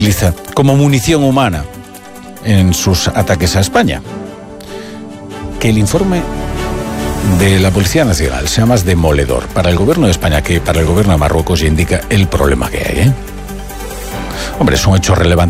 utiliza como munición humana en sus ataques a España. Que el informe de la Policía Nacional sea más demoledor para el gobierno de España que para el gobierno de Marruecos, y indica el problema que hay, ¿eh? Hombre, es un hecho relevante